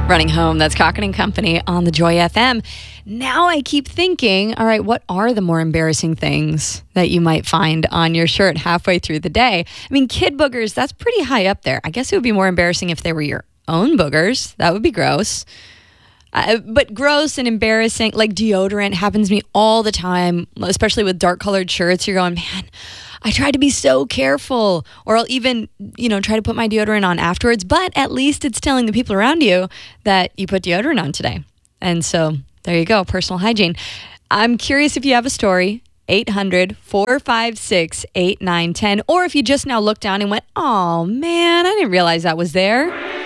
Running home, that's Cochran and Company on the Joy FM. Now I keep thinking, all right, what are the more embarrassing things that you might find on your shirt halfway through the day? I mean, kid boogers, that's pretty high up there. I guess it would be more embarrassing if they were your own boogers. That would be gross. But gross and embarrassing, like deodorant happens to me all the time, especially with dark colored shirts. You're going, man, I tried to be so careful. Or I'll even, try to put my deodorant on afterwards. But at least it's telling the people around you that you put deodorant on today. And so there you go, personal hygiene. I'm curious if you have a story. 800-456-8910. Or if you just now looked down and went, oh man, I didn't realize that was there.